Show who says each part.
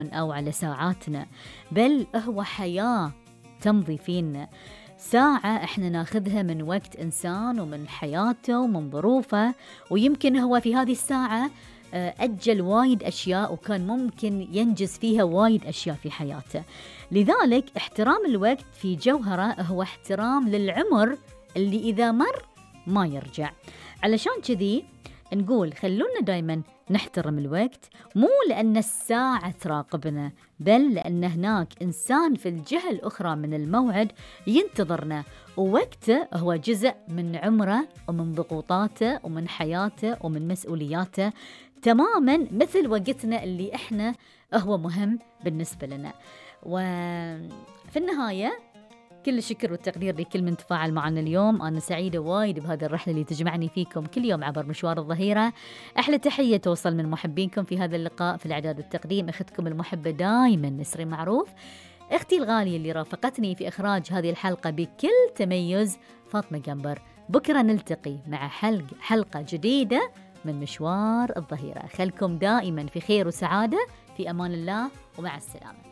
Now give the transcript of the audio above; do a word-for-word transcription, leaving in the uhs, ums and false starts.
Speaker 1: أو على ساعاتنا، بل هو حياة تمضي فينا. ساعة إحنا ناخذها من وقت إنسان ومن حياته ومن ظروفه، ويمكن هو في هذه الساعة آه، أجل وايد أشياء وكان ممكن ينجز فيها وايد أشياء في حياته. لذلك احترام الوقت في جوهره هو احترام للعمر اللي إذا مر ما يرجع. علشان كذي نقول خلونا دايما نحترم الوقت، مو لأن الساعة تراقبنا، بل لأن هناك إنسان في الجهة الأخرى من الموعد ينتظرنا، ووقته هو جزء من عمره ومن ضغوطاته ومن حياته ومن مسؤولياته، تماما مثل وقتنا اللي إحنا هو مهم بالنسبة لنا. وفي النهاية كل الشكر والتقدير لكل من تفاعل معنا اليوم. أنا سعيدة وايد بهذه الرحلة اللي تجمعني فيكم كل يوم عبر مشوار الظهيرة. أحلى تحية توصل من محبينكم في هذا اللقاء. في الإعداد والتقديم أختكم المحبة دايما نسرين معروف، أختي الغالية اللي رافقتني في إخراج هذه الحلقة بكل تميز فاطمة جنبر. بكرة نلتقي مع حلقة, حلقة جديدة من مشوار الظهيرة. خلكم دائما في خير وسعادة، في أمان الله، ومع السلامة.